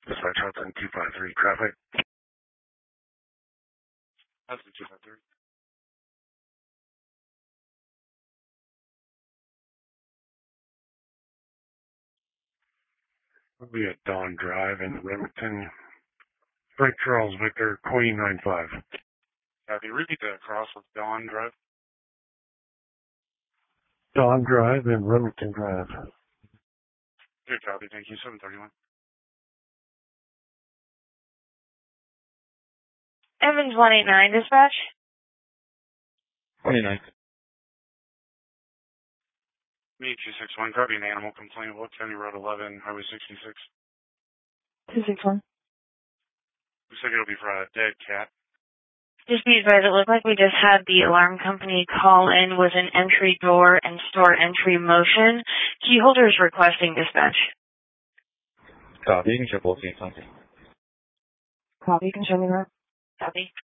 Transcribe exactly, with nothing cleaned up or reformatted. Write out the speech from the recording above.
Dispatch Hudson two five three, traffic. Hudson two five three. We'll be at Dawn Drive in Remington. Frank Charles Victor, Queen nine five. Copy. Repeat that across with Dawn Drive. Dawn Drive and Remington Drive. Good copy. Thank you. seven thirty-one. Evans one eight nine, dispatch. one eight nine. Me two six one. Copy an animal complaint. Will County Road eleven, Highway sixty-six. two six one. Looks like it'll be for a dead cat. Just be advised, it looked like we just had the alarm company call in with an entry door and store entry motion. Key holders requesting dispatch. Copy. You can check both scenes. Copy, concerning that. Copy.